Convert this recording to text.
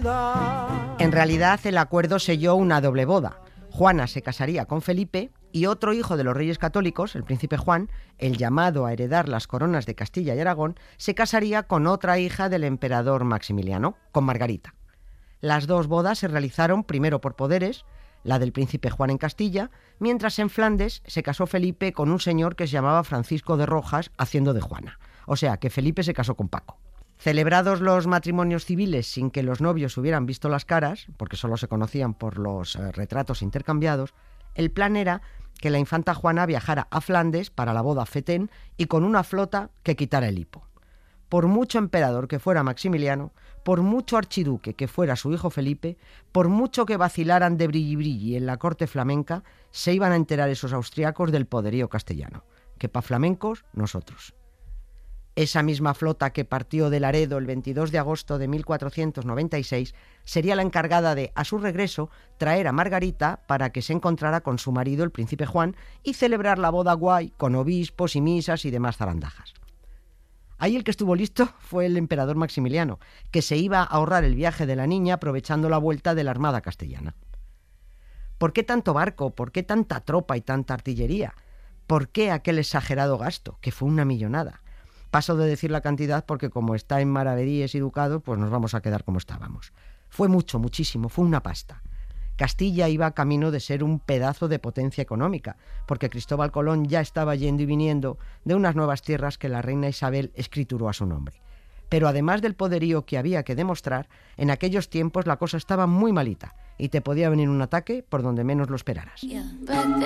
En realidad, el acuerdo selló una doble boda. Juana se casaría con Felipe y otro hijo de los reyes católicos, el príncipe Juan, el llamado a heredar las coronas de Castilla y Aragón, se casaría con otra hija del emperador Maximiliano, con Margarita. Las dos bodas se realizaron primero por poderes, la del príncipe Juan en Castilla, mientras en Flandes se casó Felipe con un señor que se llamaba Francisco de Rojas, haciendo de Juana. O sea, que Felipe se casó con Paco. Celebrados los matrimonios civiles sin que los novios hubieran visto las caras, porque solo se conocían por los retratos intercambiados, el plan era que la infanta Juana viajara a Flandes para la boda fetén y con una flota que quitara el hipo. Por mucho emperador que fuera Maximiliano, por mucho archiduque que fuera su hijo Felipe, por mucho que vacilaran de brilli en la corte flamenca, se iban a enterar esos austriacos del poderío castellano, que pa' flamencos, nosotros. Esa misma flota que partió de Laredo el 22 de agosto de 1496 sería la encargada de, a su regreso, traer a Margarita para que se encontrara con su marido, el príncipe Juan, y celebrar la boda guay con obispos y misas y demás zarandajas. Ahí el que estuvo listo fue el emperador Maximiliano, que se iba a ahorrar el viaje de la niña aprovechando la vuelta de la armada castellana. ¿Por qué tanto barco? ¿Por qué tanta tropa y tanta artillería? ¿Por qué aquel exagerado gasto, que fue una millonada? Paso de decir la cantidad porque como está en maravedíes y ducados, pues nos vamos a quedar como estábamos. Fue mucho, muchísimo, fue una pasta. Castilla iba camino de ser un pedazo de potencia económica, porque Cristóbal Colón ya estaba yendo y viniendo de unas nuevas tierras que la reina Isabel escrituró a su nombre. Pero además del poderío que había que demostrar, en aquellos tiempos la cosa estaba muy malita y te podía venir un ataque por donde menos lo esperaras.